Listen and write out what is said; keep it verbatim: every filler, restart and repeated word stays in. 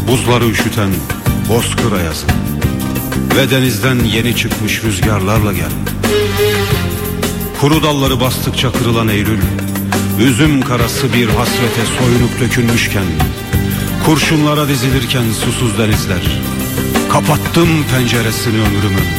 Buzları üşüten bozkır ayazı ve denizden yeni çıkmış rüzgarlarla gel. Kuru dalları bastıkça kırılan Eylül, üzüm karası bir hasrete soyunup dökülmüşken, kurşunlara dizilirken susuz denizler, kapattım penceresini ömrümün.